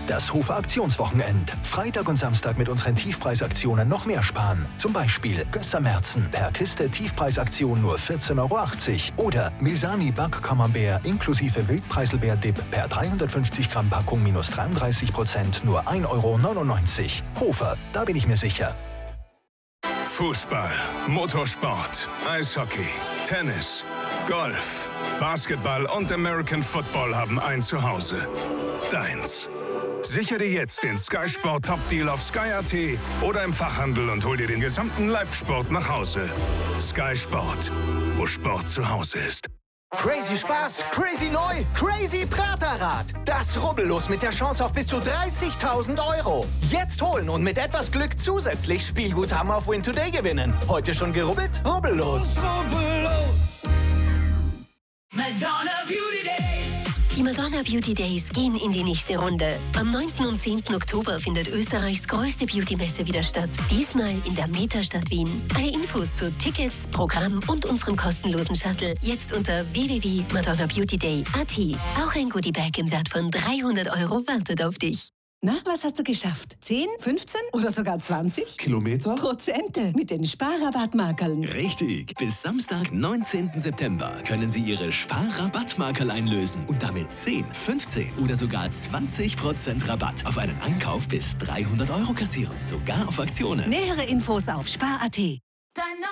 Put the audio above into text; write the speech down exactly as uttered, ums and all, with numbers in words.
Das Hofer Aktionswochenend. Freitag und Samstag mit unseren Tiefpreisaktionen noch mehr sparen. Zum Beispiel Gösser Merzen per Kiste Tiefpreisaktion nur vierzehn Euro achtzig. Oder Misani Back Camembert inklusive Wildpreiselbeer-Dip per dreihundertfünfzig Gramm Packung minus dreiunddreißig Prozent nur ein Euro neunundneunzig. Hofer, da bin ich mir sicher. Fußball, Motorsport, Eishockey, Tennis, Golf, Basketball und American Football haben ein Zuhause. Deins. Sichere jetzt den Sky Sport Top Deal auf Sky Punkt at oder im Fachhandel und hol dir den gesamten Live-Sport nach Hause. Sky Sport, wo Sport zu Hause ist. Crazy Spaß, crazy neu, crazy Praterrad. Das Rubbellos mit der Chance auf bis zu dreißigtausend Euro. Jetzt holen und mit etwas Glück zusätzlich Spielguthaben auf Win Today gewinnen. Heute schon gerubbelt? Rubbellos. Rubbellos. Madonna Beauty Days. Die Madonna Beauty Days gehen in die nächste Runde. Am neunten und zehnten Oktober findet Österreichs größte Beauty-Messe wieder statt. Diesmal in der Metastadt Wien. Alle Infos zu Tickets, Programm und unserem kostenlosen Shuttle jetzt unter w w w punkt madonna beauty day punkt a t. Auch ein Goodiebag im Wert von dreihundert Euro wartet auf dich. Na, was hast du geschafft? zehn, fünfzehn oder sogar zwanzig? Kilometer? Prozente mit den Sparrabattmarkerln. Richtig. Bis Samstag, neunzehnten September können Sie Ihre Sparrabattmarkerl einlösen und damit zehn, fünfzehn oder sogar zwanzig Prozent Rabatt auf einen Einkauf bis dreihundert Euro kassieren. Sogar auf Aktionen. Nähere Infos auf spar punkt a t.